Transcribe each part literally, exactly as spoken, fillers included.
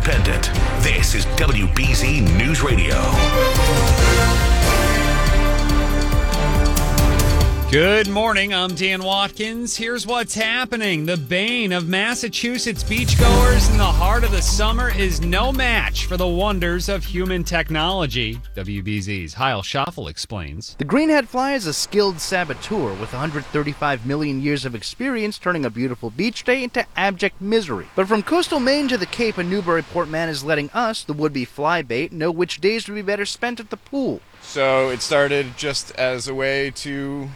independent. This is W B Z News Radio. Good morning, I'm Dan Watkins. Here's what's happening. The bane of Massachusetts beachgoers in the heart of the summer is no match for the wonders of human technology. W B Z's Heil Schaffel explains. The greenhead fly is a skilled saboteur with one hundred thirty-five million years of experience turning a beautiful beach day into abject misery. But from coastal Maine to the Cape, a Newburyport man is letting us, the would-be fly bait, know which days would be better spent at the pool. So it started just as a way to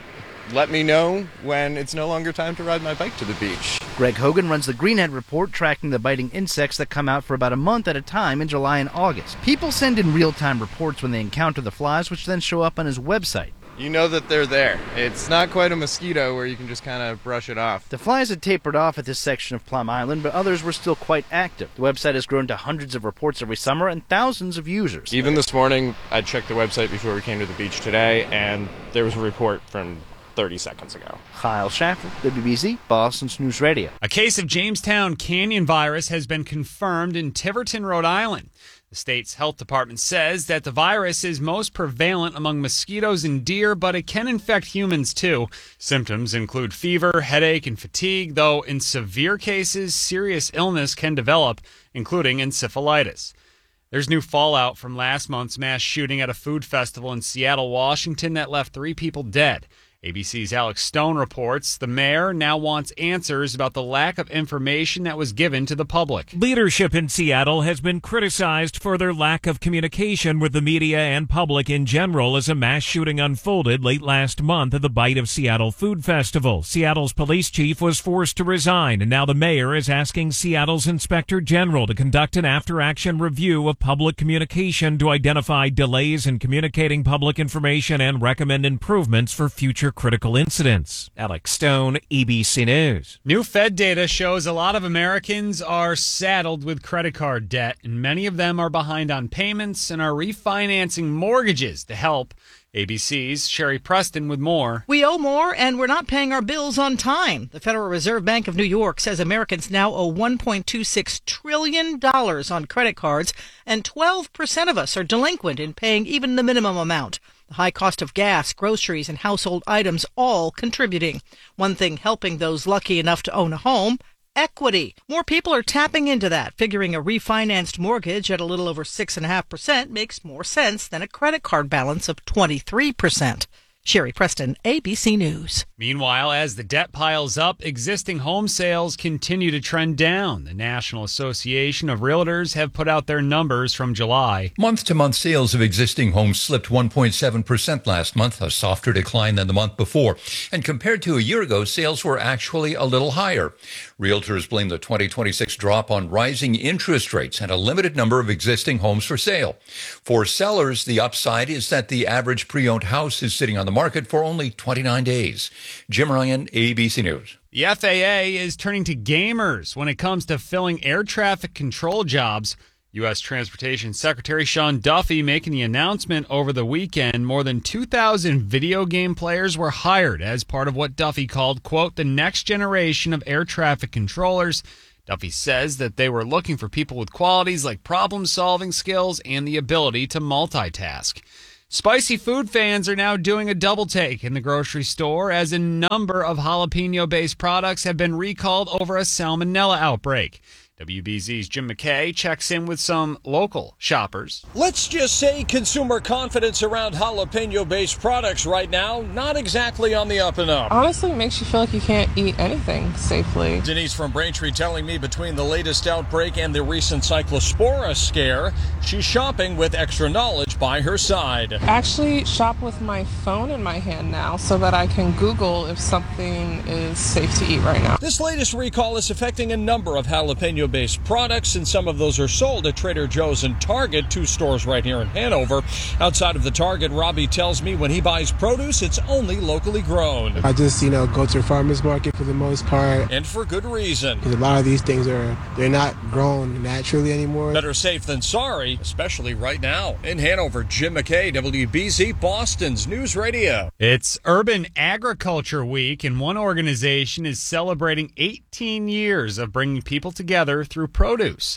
let me know when it's no longer time to ride my bike to the beach. Greg Hogan runs the Greenhead Report, tracking the biting insects that come out for about a month at a time in July and August. People send in real-time reports when they encounter the flies, which then show up on his website. You know that they're there. It's not quite a mosquito where you can just kind of brush it off. The flies had tapered off at this section of Plum Island, but others were still quite active. The website has grown to hundreds of reports every summer and thousands of users. Even this morning, I checked the website before we came to the beach today, and there was a report from thirty seconds ago. Kyle Schaffer, W B Z, Boston's News Radio. A case of Jamestown Canyon virus has been confirmed in Tiverton, Rhode Island. The state's health department says that the virus is most prevalent among mosquitoes and deer, but it can infect humans too. Symptoms include fever, headache, and fatigue, though in severe cases, serious illness can develop, including encephalitis. There's new fallout from last month's mass shooting at a food festival in Seattle, Washington that left three people dead. A B C's Alex Stone reports the mayor now wants answers about the lack of information that was given to the public. Leadership in Seattle has been criticized for their lack of communication with the media and public in general as a mass shooting unfolded late last month at the Bite of Seattle Food Festival. Seattle's police chief was forced to resign, and now the mayor is asking Seattle's inspector general to conduct an after-action review of public communication to identify delays in communicating public information and recommend improvements for future critical incidents. Alex Stone, A B C News. New Fed data shows a lot of Americans are saddled with credit card debt, and many of them are behind on payments and are refinancing mortgages to help. A B C's Sherry Preston with more. We owe more, and we're not paying our bills on time. The Federal Reserve Bank of New York says Americans now owe one point two six trillion dollars on credit cards, and twelve percent of us are delinquent in paying even the minimum amount. The high cost of gas, groceries, and household items all contributing. One thing helping those lucky enough to own a home: equity. More people are tapping into that, figuring a refinanced mortgage at a little over six point five percent makes more sense than a credit card balance of twenty-three percent. Sherry Preston, A B C News. Meanwhile, as the debt piles up, existing home sales continue to trend down. The National Association of Realtors have put out their numbers from July. Month-to-month sales of existing homes slipped one point seven percent last month, a softer decline than the month before. And compared to a year ago, sales were actually a little higher. Realtors blame the twenty twenty-six drop on rising interest rates and a limited number of existing homes for sale. For sellers, the upside is that the average pre-owned house is sitting on the market for only twenty-nine days. Jim Ryan, A B C News. The F A A is turning to gamers when it comes to filling air traffic control jobs. U S Transportation Secretary Sean Duffy making the announcement over the weekend. More than two thousand video game players were hired as part of what Duffy called, quote, the next generation of air traffic controllers. Duffy says that they were looking for people with qualities like problem-solving skills and the ability to multitask. Spicy food fans are now doing a double take in the grocery store as a number of jalapeno-based products have been recalled over a salmonella outbreak. W B Z's Jim McKay checks in with some local shoppers. Let's just say consumer confidence around jalapeno-based products right now, not exactly on the up and up. Honestly, it makes you feel like you can't eat anything safely. Denise from Braintree telling me between the latest outbreak and the recent cyclospora scare, she's shopping with extra knowledge by her side. I actually shop with my phone in my hand now so that I can Google if something is safe to eat right now. This latest recall is affecting a number of jalapeno based products, and some of those are sold at Trader Joe's and Target, two stores right here in Hanover. Outside of the Target, Robbie tells me when he buys produce, it's only locally grown. I just, you know, go to a farmer's market for the most part. And for good reason. Because a lot of these things are, they're not grown naturally anymore. Better safe than sorry, especially right now. In Hanover, Jim McKay, W B Z, Boston's News Radio. It's Urban Agriculture Week, and one organization is celebrating eighteen years of bringing people together through produce.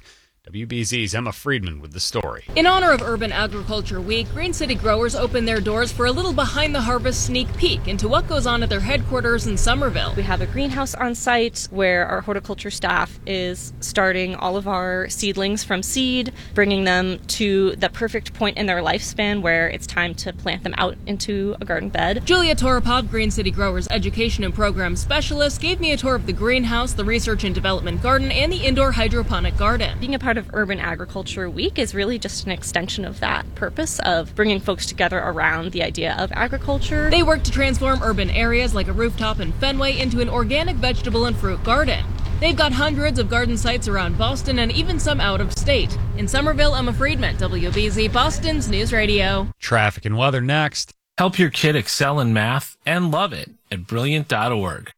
W B Z's Emma Friedman with the story. In honor of Urban Agriculture Week, Green City growers opened their doors for a little behind-the-harvest sneak peek into what goes on at their headquarters in Somerville. We have a greenhouse on site where our horticulture staff is starting all of our seedlings from seed, bringing them to the perfect point in their lifespan where it's time to plant them out into a garden bed. Julia Toropov, Green City Growers Education and Program Specialist, gave me a tour of the greenhouse, the research and development garden, and the indoor hydroponic garden. Being a part of Urban Agriculture Week is really just an extension of that purpose of bringing folks together around the idea of agriculture. They work to transform urban areas like a rooftop in Fenway into an organic vegetable and fruit garden. They've got hundreds of garden sites around Boston and even some out of state. In Somerville, Emma Friedman, W B Z, Boston's News Radio. Traffic and weather next. Help your kid excel in math and love it at brilliant dot org.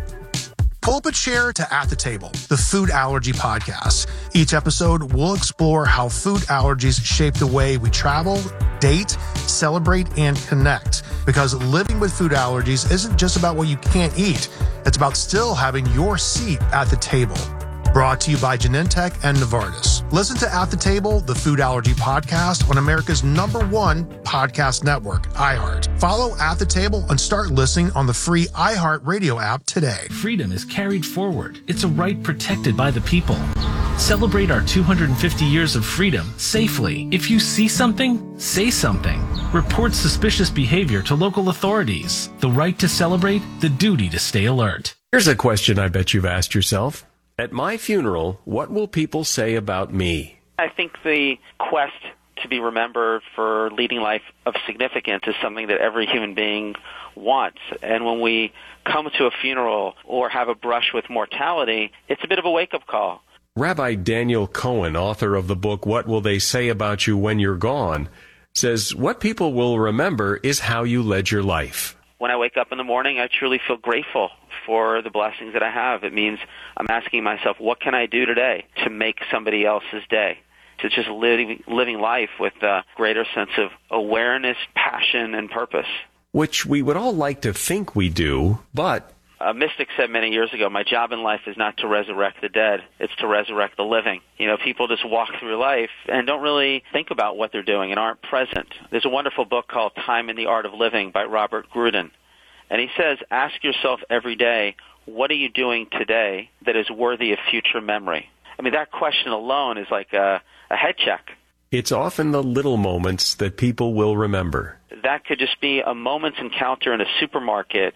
Pull up a chair to At the Table, the food allergy podcast. Each episode, we'll explore how food allergies shape the way we travel, date, celebrate, and connect. Because living with food allergies isn't just about what you can't eat. It's about still having your seat at the table. Brought to you by Genentech and Novartis. Listen to At the Table, the food allergy podcast on America's number one podcast network, iHeart. Follow At the Table and start listening on the free iHeart Radio app today. Freedom is carried forward. It's a right protected by the people. Celebrate our two hundred fifty years of freedom safely. If you see something, say something. Report suspicious behavior to local authorities. The right to celebrate, the duty to stay alert. Here's a question I bet you've asked yourself. At my funeral, what will people say about me? I think the quest to be remembered for leading life of significance is something that every human being wants. And when we come to a funeral or have a brush with mortality, it's a bit of a wake-up call. Rabbi Daniel Cohen, author of the book What Will They Say About You When You're Gone, says what people will remember is how you led your life. When I wake up in the morning, I truly feel grateful for the blessings that I have. It means I'm asking myself, what can I do today to make somebody else's day? To just living, living life with a greater sense of awareness, passion, and purpose. Which we would all like to think we do, but... A mystic said many years ago, my job in life is not to resurrect the dead, it's to resurrect the living. You know, people just walk through life and don't really think about what they're doing and aren't present. There's a wonderful book called Time and the Art of Living by Robert Grudin. And he says, ask yourself every day, what are you doing today that is worthy of future memory? I mean, that question alone is like a, a head check. It's often the little moments that people will remember. That could just be a moment's encounter in a supermarket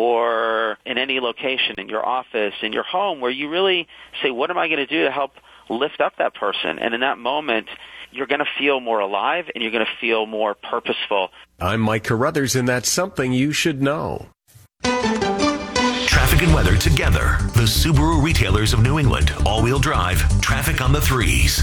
or in any location, in your office, in your home, where you really say, what am I going to do to help lift up that person? And in that moment, you're going to feel more alive and you're going to feel more purposeful. I'm Mike Carruthers, and that's something you should know. Traffic and weather together. The Subaru retailers of New England. All-wheel drive. Traffic on the threes.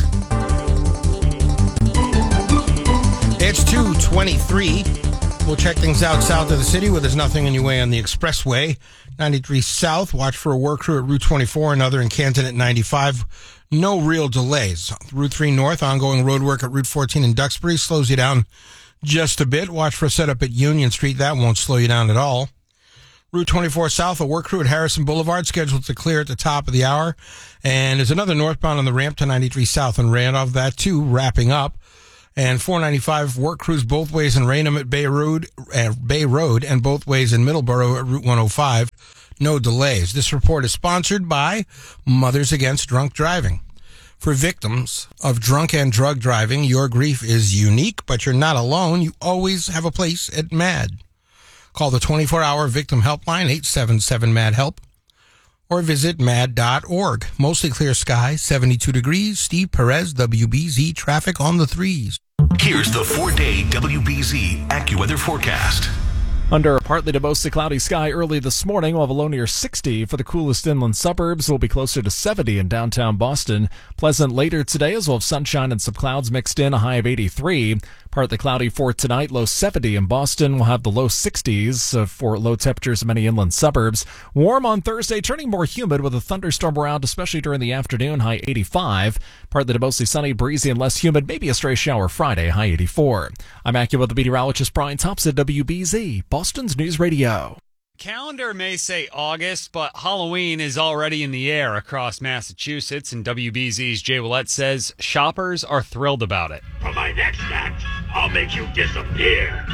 It's two twenty-three. We'll check things out south of the city where there's nothing in your way on the expressway. ninety-three south, watch for a work crew at Route twenty-four, another in Canton at ninety-five. No real delays. Route three north, ongoing road work at Route fourteen in Duxbury slows you down just a bit. Watch for a setup at Union Street. That won't slow you down at all. Route twenty-four south, a work crew at Harrison Boulevard scheduled to clear at the top of the hour. And there's another northbound on the ramp to ninety-three south in Randolph. That too wrapping up. And four ninety-five work crews both ways in Raynham at Bay Road, uh, Bay Road and both ways in Middleborough at Route one oh five. No delays. This report is sponsored by Mothers Against Drunk Driving. For victims of drunk and drug driving, your grief is unique, but you're not alone. You always have a place at MAD. Call the twenty-four hour victim helpline, eight seven seven M A D HELP, or visit mad dot org. Mostly clear sky, seventy-two degrees. Steve Perez, W B Z, traffic on the threes. Here's the four-day W B Z AccuWeather forecast. Under a partly to mostly cloudy sky early this morning, we'll have a low near sixty for the coolest inland suburbs. We'll be closer to seventy in downtown Boston. Pleasant later today as we'll have sunshine and some clouds mixed in, a high of eighty-three. Partly cloudy for tonight, low seventy in Boston. We'll have the low sixties uh, for low temperatures in many inland suburbs. Warm on Thursday, turning more humid with a thunderstorm around, especially during the afternoon, high eighty-five. Partly to mostly sunny, breezy, and less humid, maybe a stray shower Friday, high eighty-four. I'm AccuWeather meteorologist Brian Thompson, W B Z, Boston's News Radio. calendar may say August, but Halloween is already in the air across Massachusetts, and W B Z's Jay Willett says shoppers are thrilled about it. For my next act, I'll make you disappear.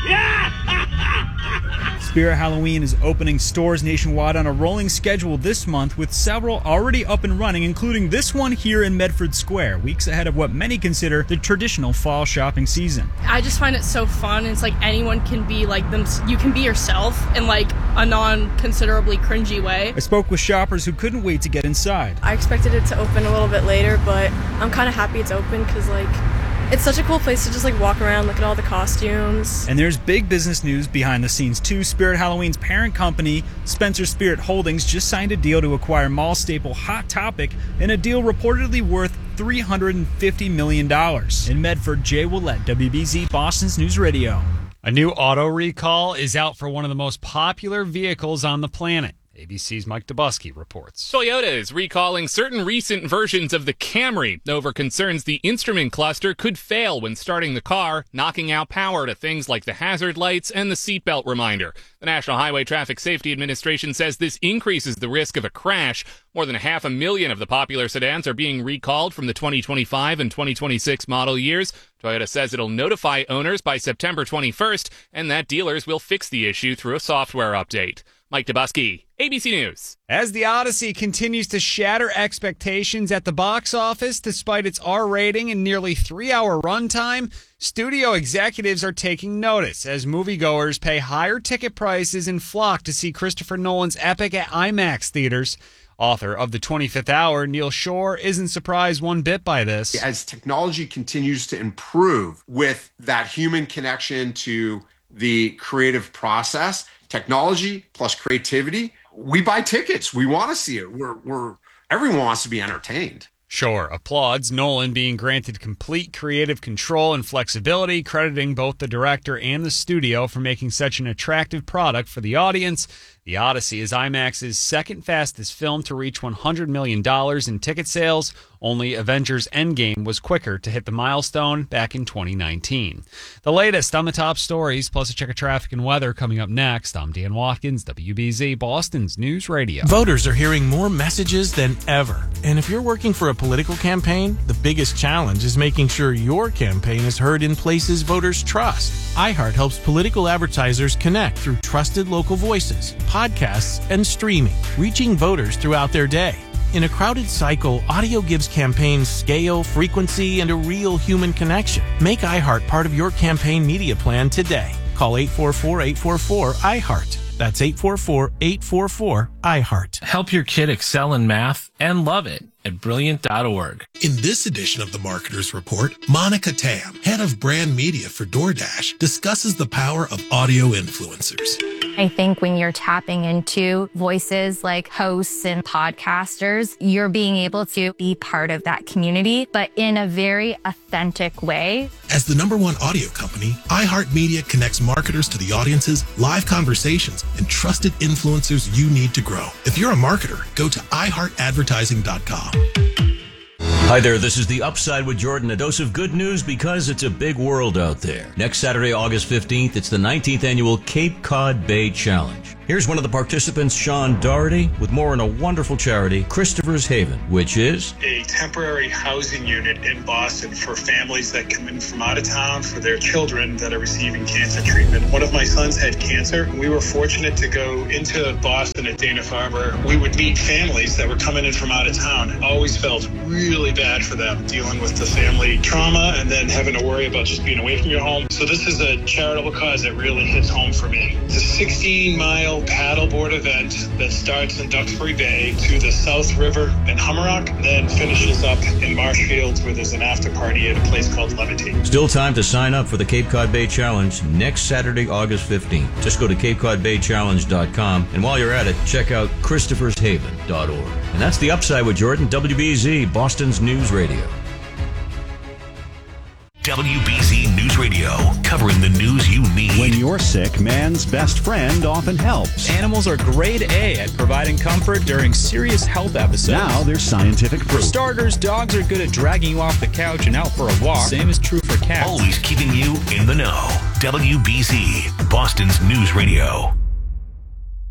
Spirit Halloween is opening stores nationwide on a rolling schedule this month, with several already up and running, including this one here in Medford Square, weeks ahead of what many consider the traditional fall shopping season. I just find it so fun. It's like anyone can be like them. You can be yourself in like a non-considerably cringy way. I spoke with shoppers who couldn't wait to get inside. I expected it to open a little bit later, but I'm kind of happy it's open because like it's such a cool place to just like walk around, look at all the costumes. And there's big business news behind the scenes too. Spirit Halloween's parent company, Spencer Spirit Holdings, just signed a deal to acquire mall staple Hot Topic in a deal reportedly worth three hundred fifty million dollars. In Medford, Jay Willett, W B Z Boston's News Radio. A new auto recall is out for one of the most popular vehicles on the planet. A B C's Mike Dubusky reports. Toyota is recalling certain recent versions of the Camry over concerns the instrument cluster could fail when starting the car, knocking out power to things like the hazard lights and the seatbelt reminder. The National Highway Traffic Safety Administration says this increases the risk of a crash. More than half a million of the popular sedans are being recalled from the twenty twenty-five and twenty twenty-six model years. Toyota says it'll notify owners by September twenty-first, and that dealers will fix the issue through a software update. Mike Dubusky, A B C News. As the Odyssey continues to shatter expectations at the box office, despite its R rating and nearly three-hour runtime, studio executives are taking notice as moviegoers pay higher ticket prices and flock to see Christopher Nolan's epic at IMAX theaters. Author of The twenty-fifth Hour, Neil Shore, isn't surprised one bit by this. As technology continues to improve with that human connection to the creative process, technology plus creativity, we buy tickets. We want to see it. We're, we're, everyone wants to be entertained. Shore applauds Nolan being granted complete creative control and flexibility, crediting both the director and the studio for making such an attractive product for the audience. The Odyssey is IMAX's second fastest film to reach one hundred million dollars in ticket sales. Only Avengers Endgame was quicker to hit the milestone back in twenty nineteen. The latest on the top stories, plus a check of traffic and weather coming up next. I'm Dan Watkins, W B Z, Boston's News Radio. Voters are hearing more messages than ever. And if you're working for a political campaign, the biggest challenge is making sure your campaign is heard in places voters trust. iHeart helps political advertisers connect through trusted local voices, podcasts, and streaming, reaching voters throughout their day. In a crowded cycle, audio gives campaigns scale, frequency, and a real human connection. Make iHeart part of your campaign media plan today. Call eight four four, eight four four, I heart. That's eight four four, eight four four, I heart. Help your kid excel in math and love it at brilliant dot org. In this edition of the Marketer's Report, Monica Tam, head of brand media for DoorDash, discusses the power of audio influencers. I think when you're tapping into voices like hosts and podcasters, you're being able to be part of that community, but in a very authentic way. As the number one audio company, iHeartMedia connects marketers to the audiences, live conversations, and trusted influencers you need to grow. If you're a marketer, go to i heart advertising dot com. Hi there, this is The Upside with Jordan, a dose of good news because it's a big world out there. Next Saturday, August fifteenth, it's the nineteenth annual Cape Cod Bay Challenge. Here's one of the participants, Sean Doherty, with more on a wonderful charity, Christopher's Haven, which is a temporary housing unit in Boston for families that come in from out of town for their children that are receiving cancer treatment. One of my sons had cancer. We were fortunate to go into Boston at Dana-Farber. We would meet families that were coming in from out of town. Always felt really bad for them, dealing with the family trauma and then having to worry about just being away from your home. So this is a charitable cause that really hits home for me. It's a sixteen mile paddleboard event that starts in Duxbury Bay to the South River in Hummerock, then finishes up in Marshfield where there's an after party at a place called Levity. Still time to sign up for the Cape Cod Bay Challenge next Saturday, August fifteenth. Just go to cape cod bay challenge dot com, and while you're at it, check out christophers haven dot org. And that's The Upside with Jordan, W B Z, Boston's News Radio. W B Z News Radio, covering the news you need. When you're sick, man's best friend often helps. Animals are grade A at providing comfort during serious health episodes. Now there's scientific proof. For starters, dogs are good at dragging you off the couch and out for a walk. Same is true for cats. Always keeping you in the know. W B Z, Boston's News Radio.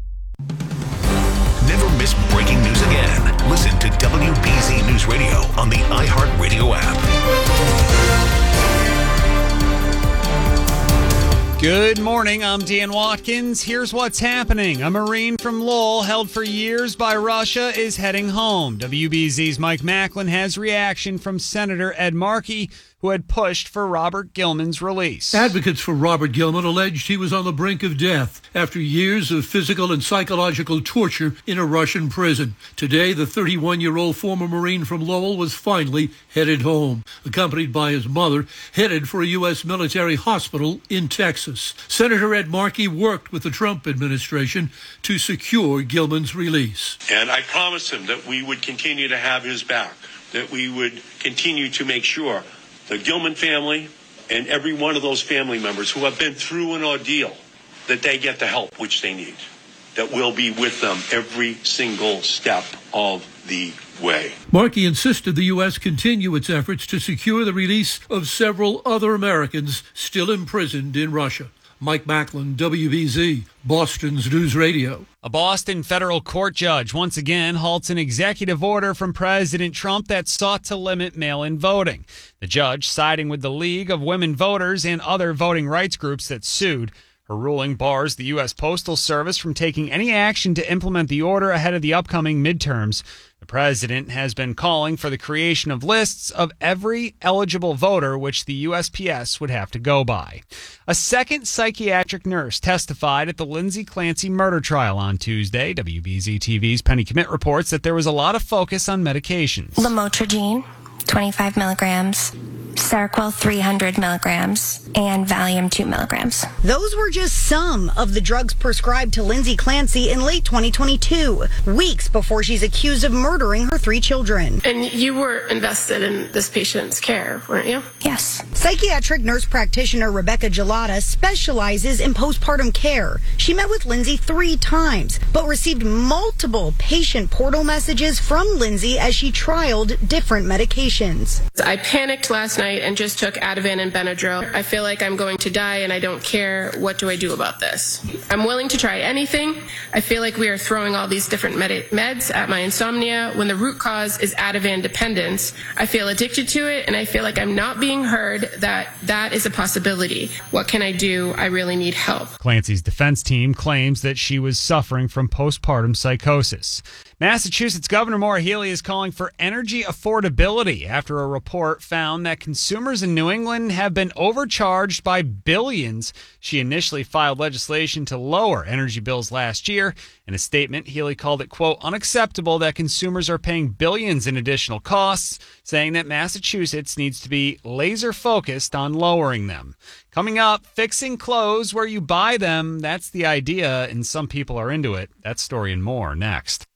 Good morning, I'm Dan Watkins. Here's what's happening. A Marine from Lowell, held for years by Russia, is heading home. W B Z's Mike Macklin has reaction from Senator Ed Markey, who had pushed for Robert Gilman's release. Advocates for Robert Gilman alleged he was on the brink of death after years of physical and psychological torture in a Russian prison. Today, the thirty-one-year-old former Marine from Lowell was finally headed home, accompanied by his mother, headed for a U S military hospital in Texas. Senator Ed Markey worked with the Trump administration to secure Gilman's release. And I promised him that we would continue to have his back, that we would continue to make sure the Gilman family and every one of those family members who have been through an ordeal, that they get the help which they need, that we'll be with them every single step of the way. Markey insisted the U S continue its efforts to secure the release of several other Americans still imprisoned in Russia. Mike Macklin, W B Z, Boston's News Radio. A Boston federal court judge once again halts an executive order from President Trump that sought to limit mail-in voting. The judge, siding with the League of Women Voters and other voting rights groups that sued. Her ruling bars the U S Postal Service from taking any action to implement the order ahead of the upcoming midterms. The president has been calling for the creation of lists of every eligible voter, which the U S P S would have to go by. A second psychiatric nurse testified at the Lindsay Clancy murder trial on Tuesday. W B Z T V's Penny Commit reports that there was a lot of focus on medications. Lamotrigine, twenty-five milligrams. Seroquel three hundred milligrams, and Valium two milligrams. Those were just some of the drugs prescribed to Lindsay Clancy in late twenty twenty-two, weeks before she's accused of murdering her three children. And you were invested in this patient's care, weren't you? Yes. Psychiatric nurse practitioner Rebecca Gelada specializes in postpartum care. She met with Lindsay three times, but received multiple patient portal messages from Lindsay as she trialed different medications. I panicked last night and just took Ativan and Benadryl. I feel like I'm going to die and I don't care. What do I do about this? I'm willing to try anything. I feel like we are throwing all these different med- meds at my insomnia when the root cause is Ativan dependence. I feel addicted to it and I feel like I'm not being heard, that that is a possibility. What can I do? I really need help. Clancy's defense team claims that she was suffering from postpartum psychosis. Massachusetts Governor Maura Healey is calling for energy affordability after a report found that consumers in New England have been overcharged by billions. She initially filed legislation to lower energy bills last year. In a statement, Healey called it, quote, unacceptable that consumers are paying billions in additional costs, saying that Massachusetts needs to be laser focused on lowering them. Coming up, fixing clothes where you buy them. That's the idea, and some people are into it. That story and more next.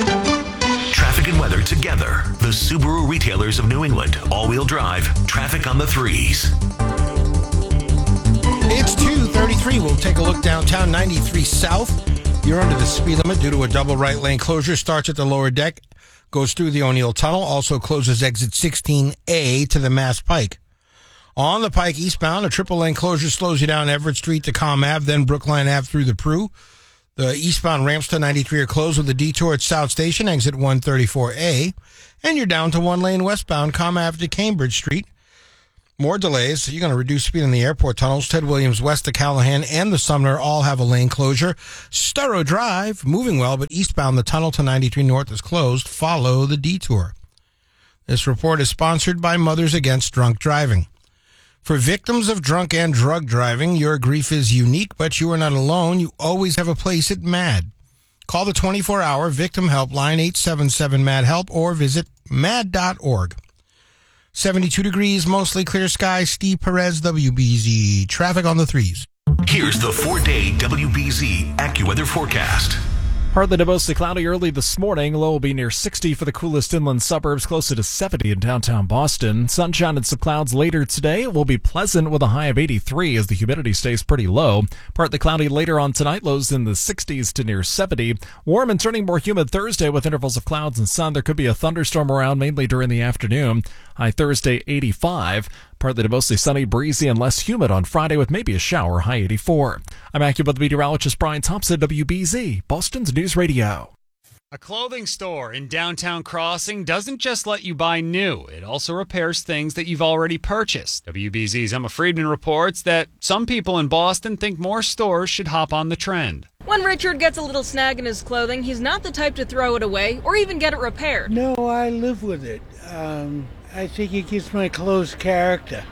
Traffic and weather together. The Subaru retailers of New England. All-wheel drive. Traffic on the threes. It's two thirty-three. We'll take a look downtown, ninety-three South. You're under the speed limit due to a double right lane closure. Starts at the lower deck, goes through the O'Neill Tunnel, also closes exit sixteen A to the Mass Pike. On the Pike eastbound, a triple lane closure slows you down Everett Street to Comm Ave, then Brookline Ave through the Prue. The eastbound ramps to ninety-three are closed with a detour at South Station, exit one thirty-four A. And you're down to one lane westbound, Comm Ave to Cambridge Street. More delays. You're going to reduce speed in the airport tunnels. Ted Williams west to Callahan and the Sumner all have a lane closure. Sturrow Drive, moving well, but eastbound, the tunnel to ninety-three North is closed. Follow the detour. This report is sponsored by Mothers Against Drunk Driving. For victims of drunk and drug driving, your grief is unique, but you are not alone. You always have a place at MAD. Call the twenty-four hour victim helpline, eight seven seven MAD HELP, or visit mad dot org. seventy-two degrees, mostly clear skies. Steve Perez, W B Z. Traffic on the threes. Here's the four-day W B Z AccuWeather forecast. Partly to mostly cloudy early this morning. Low will be near sixty for the coolest inland suburbs, closer to seventy in downtown Boston. Sunshine and some clouds later today. It will be pleasant with a high of eighty-three as the humidity stays pretty low. Partly cloudy later on tonight. Lows in the sixties to near seventy. Warm and turning more humid Thursday with intervals of clouds and sun. There could be a thunderstorm around mainly during the afternoon. High Thursday, eighty-five. Partly to mostly sunny, breezy, and less humid on Friday with maybe a shower, high eighty-four. I'm AccuWeather meteorologist Brian Thompson, W B Z, Boston's News Radio. A clothing store in downtown Crossing doesn't just let you buy new. It also repairs things that you've already purchased. W B Z's Emma Friedman reports that some people in Boston think more stores should hop on the trend. When Richard gets a little snag in his clothing, he's not the type to throw it away or even get it repaired. No, I live with it. Um, I think it gives my clothes character.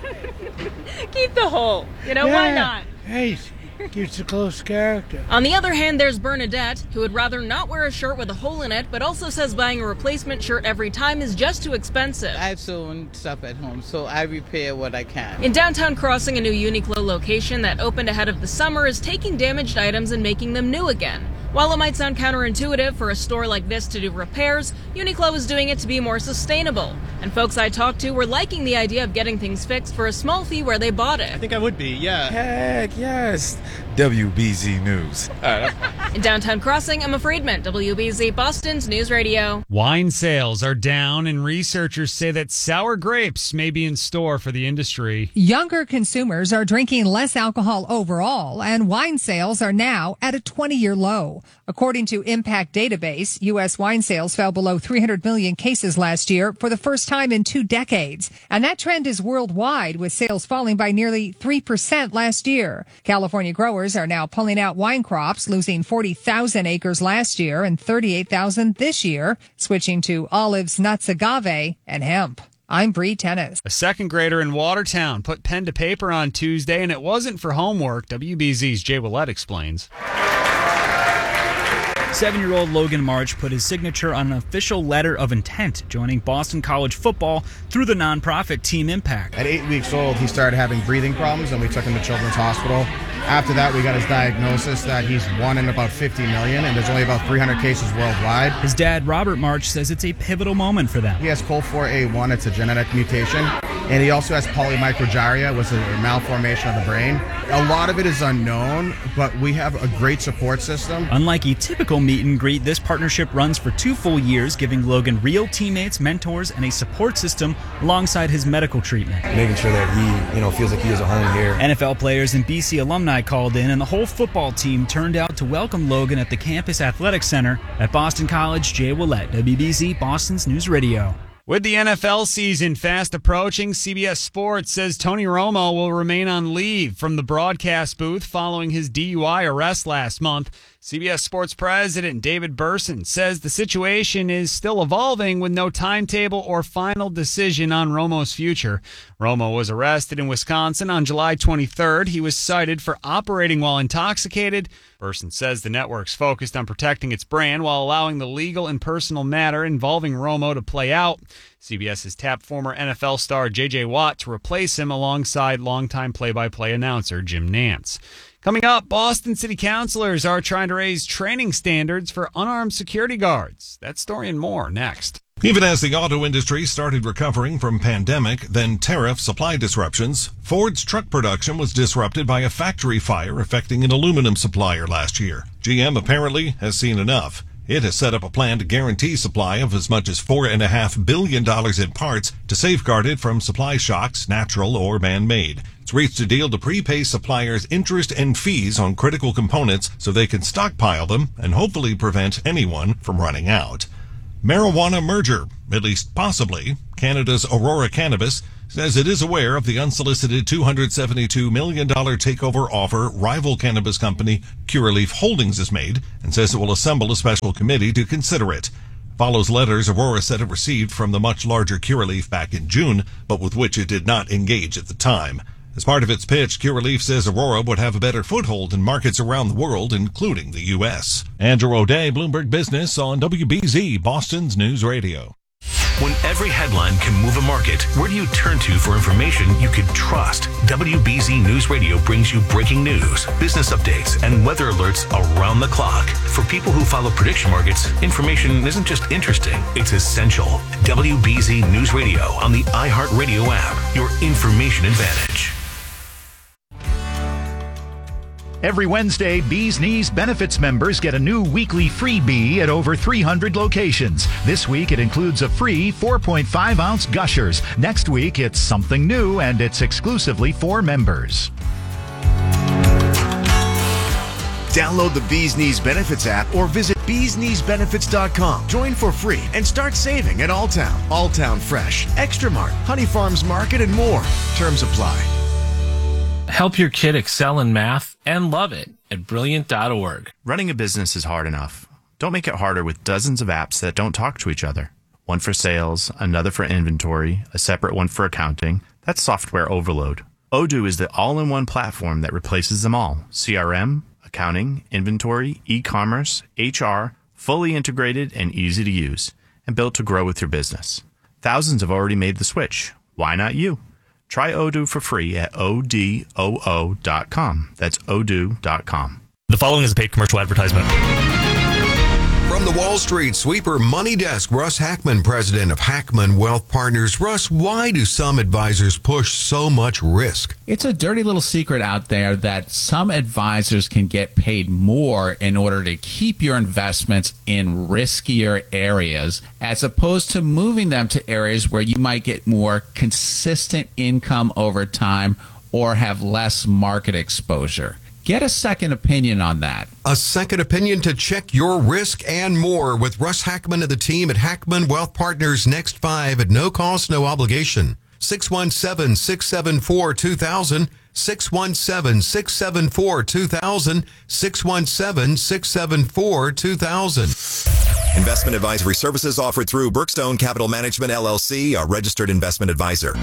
Keep the hole. You know, yeah. Why not? Hey, it gives the clothes character. On the other hand, there's Bernadette, who would rather not wear a shirt with a hole in it, but also says buying a replacement shirt every time is just too expensive. I have sewn stuff at home, so I repair what I can. In downtown Crossing, a new Uniqlo location that opened ahead of the summer is taking damaged items and making them new again. While it might sound counterintuitive for a store like this to do repairs, Uniqlo is doing it to be more sustainable. And folks I talked to were liking the idea of getting things fixed for a small fee where they bought it. I think I would be, yeah. Heck yes. W B Z News. In downtown Crossing, Emma Friedman, W B Z Boston's News Radio. Wine sales are down, and researchers say that sour grapes may be in store for the industry. Younger consumers are drinking less alcohol overall, and wine sales are now at a twenty-year low. According to Impact Database, U S wine sales fell below three hundred million cases last year for the first time in two decades. And that trend is worldwide, with sales falling by nearly three percent last year. California growers are now pulling out wine crops, losing forty thousand acres last year and thirty-eight thousand this year, switching to olives, nuts, agave, and hemp. I'm Bree Tennis. A second grader in Watertown put pen to paper on Tuesday, and it wasn't for homework. W B Z's Jay Willett explains. Seven-year-old Logan March put his signature on an official letter of intent, joining Boston College football through the nonprofit Team Impact. At eight weeks old, he started having breathing problems, and we took him to Children's Hospital. After that, we got his diagnosis that he's one in about fifty million, and there's only about three hundred cases worldwide. His dad, Robert March, says it's a pivotal moment for them. He has C O L four A one, it's a genetic mutation, and he also has polymicrogyria, which is a malformation of the brain. A lot of it is unknown, but we have a great support system. Unlike a typical meet and greet, this partnership runs for two full years, giving Logan real teammates, mentors, and a support system alongside his medical treatment. Making sure that he, you know, feels like he has a home here. N F L players and B C alumni called in, and the whole football team turned out to welcome Logan at the campus athletic center at Boston College. Jay Willett, W B Z Boston's News Radio. With the N F L season fast approaching, C B S Sports says Tony Romo will remain on leave from the broadcast booth following his D U I arrest last month. C B S Sports President David Burson says the situation is still evolving with no timetable or final decision on Romo's future. Romo was arrested in Wisconsin on July twenty-third. He was cited for operating while intoxicated. Burson says the network's focused on protecting its brand while allowing the legal and personal matter involving Romo to play out. C B S has tapped former N F L star J J Watt to replace him alongside longtime play-by-play announcer Jim Nantz. Coming up, Boston City Councilors are trying to raise training standards for unarmed security guards. That story and more next. Even as the auto industry started recovering from pandemic, then tariff supply disruptions, Ford's truck production was disrupted by a factory fire affecting an aluminum supplier last year. G M apparently has seen enough. It has set up a plan to guarantee supply of as much as four point five billion dollars in parts to safeguard it from supply shocks, natural or man-made. It's reached a deal to prepay suppliers interest and fees on critical components so they can stockpile them and hopefully prevent anyone from running out. Marijuana merger, at least possibly. Canada's Aurora Cannabis says it is aware of the unsolicited two hundred seventy-two million dollars takeover offer rival cannabis company Curaleaf Holdings has made and says it will assemble a special committee to consider it. Follows letters Aurora said it received from the much larger Curaleaf back in June, but with which it did not engage at the time. As part of its pitch, Curaleaf says Aurora would have a better foothold in markets around the world, including the U S. Andrew O'Day, Bloomberg Business on W B Z, Boston's News Radio. When every headline can move a market, where do you turn to for information you can trust? W B Z News Radio brings you breaking news, business updates, and weather alerts around the clock. For people who follow prediction markets, information isn't just interesting, it's essential. W B Z News Radio on the iHeartRadio app, your information advantage. Every Wednesday, Bee's Knees Benefits members get a new weekly freebie at over three hundred locations. This week, it includes a free four point five ounce Gushers. Next week, it's something new, and it's exclusively for members. Download the Bees Knees Benefits app or visit bees knees benefits dot com. Join for free and start saving at Alltown, Alltown Fresh, Extra Mart, Honey Farms Market, and more. Terms apply. Help your kid excel in math and love it at brilliant dot org. Running a business is hard enough. Don't make it harder with dozens of apps that don't talk to each other. One for sales, another for inventory, a separate one for accounting. That's software overload. Odoo is the all-in-one platform that replaces them all. C R M, accounting, inventory, e-commerce, H R, fully integrated and easy to use, and built to grow with your business. Thousands have already made the switch. Why not you? Try Odoo for free at O D O O dot com. That's odoo dot com. The following is a paid commercial advertisement. From the Wall Street Sweeper Money Desk, Russ Hackman, president of Hackman Wealth Partners. Russ, why do some advisors push so much risk? It's a dirty little secret out there that some advisors can get paid more in order to keep your investments in riskier areas, as opposed to moving them to areas where you might get more consistent income over time or have less market exposure. Get a second opinion on that. A second opinion to check your risk and more with Russ Hackman and the team at Hackman Wealth Partners. Next five at no cost, no obligation. six one seven, six seven four, two thousand. six one seven, six seven four, two thousand. six one seven, six seven four, two thousand. Investment advisory services offered through Brookstone Capital Management, L L C, a registered investment advisor.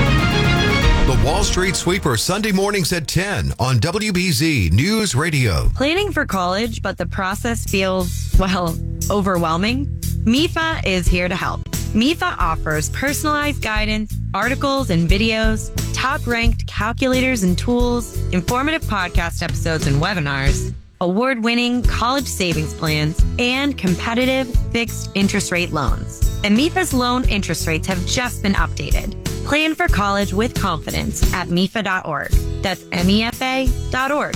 The Wall Street Sweeper, Sunday mornings at ten on W B Z News Radio. Planning for college, but the process feels, well, overwhelming? M I F A is here to help. M I F A offers personalized guidance, articles and videos, top-ranked calculators and tools, informative podcast episodes and webinars, award-winning college savings plans, and competitive fixed interest rate loans. And M I F A's loan interest rates have just been updated. Plan for college with confidence at M I F A dot org. That's M E F A dot org.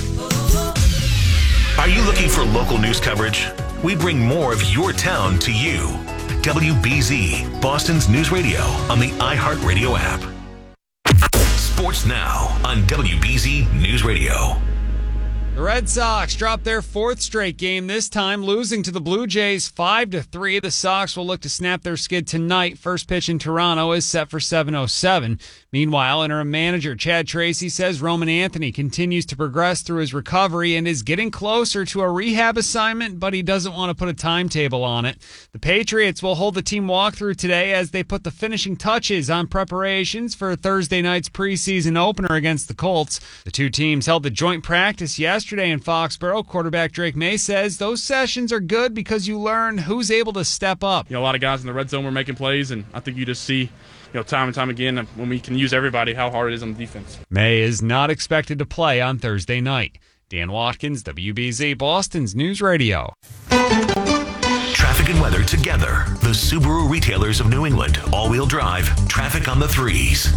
Are you looking for local news coverage? We bring more of your town to you. W B Z, Boston's news radio on the iHeartRadio app. Sports now on W B Z News Radio. The Red Sox dropped their fourth straight game, this time losing to the Blue Jays five to three. The Sox will look to snap their skid tonight. First pitch in Toronto is set for seven oh seven. Meanwhile, interim manager Chad Tracy says Roman Anthony continues to progress through his recovery and is getting closer to a rehab assignment, but he doesn't want to put a timetable on it. The Patriots will hold the team walkthrough today as they put the finishing touches on preparations for Thursday night's preseason opener against the Colts. The two teams held the joint practice yesterday. Yesterday in Foxborough, quarterback Drake May says those sessions are good because you learn who's able to step up. You know, a lot of guys in the red zone were making plays, and I think you just see, you know, time and time again when we can use everybody how hard it is on the defense. May is not expected to play on Thursday night. Dan Watkins, W B Z, Boston's News Radio. Traffic and weather together. The Subaru retailers of New England. All-wheel drive. Traffic on the threes.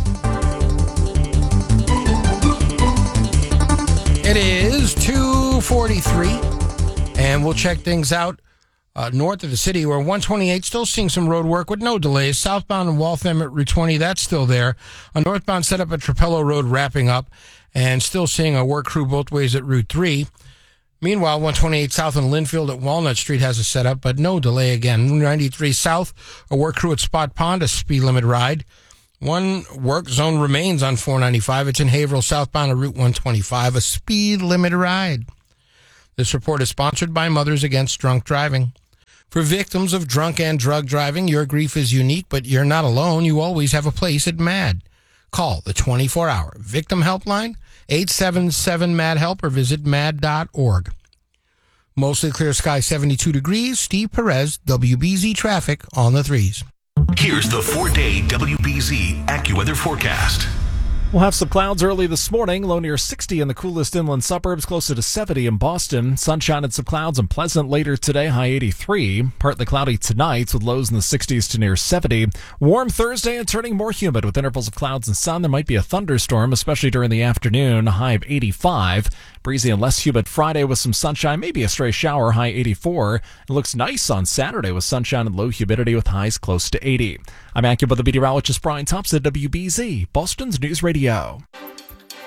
It is two forty-three, and we'll check things out uh, north of the city, where one twenty-eight still seeing some road work with no delays. Southbound and Waltham at Route twenty, that's still there. A northbound setup at Trapello Road wrapping up, and still seeing a work crew both ways at Route three. Meanwhile, one twenty-eight south in Linfield at Walnut Street has a setup, but no delay again. ninety-three south, a work crew at Spot Pond, a speed limit ride. One work zone remains on four ninety-five. It's in Haverhill, southbound of Route one twenty-five, a speed limit ride. This report is sponsored by Mothers Against Drunk Driving. For victims of drunk and drug driving, your grief is unique, but you're not alone. You always have a place at MAD. Call the twenty-four hour Victim Helpline, eight seven seven M A D HELP, or visit mad dot org. Mostly clear sky, seventy-two degrees. Steve Perez, W B Z Traffic on the threes. Here's the four-day W B Z AccuWeather forecast. We'll have some clouds early this morning, low near sixty in the coolest inland suburbs, closer to seventy in Boston. Sunshine and some clouds and pleasant later today, high eighty-three. Partly cloudy tonight with lows in the sixties to near seventy. Warm Thursday and turning more humid with intervals of clouds and sun. There might be a thunderstorm, especially during the afternoon, high of eighty-five. Breezy and less humid Friday with some sunshine, maybe a stray shower, high eighty-four. It looks nice on Saturday with sunshine and low humidity with highs close to eighty. I'm AccuWeather meteorologist Brian Thompson, W B Z, Boston's News Radio.